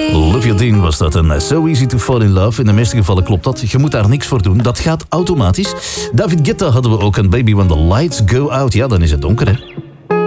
Olivia Dean was dat. En So Easy to Fall in Love. In de meeste gevallen klopt dat. Je moet daar niks voor doen. Dat gaat automatisch. David Guetta hadden we ook. Een Baby When the Lights Go Out. Ja, dan is het donker, hè.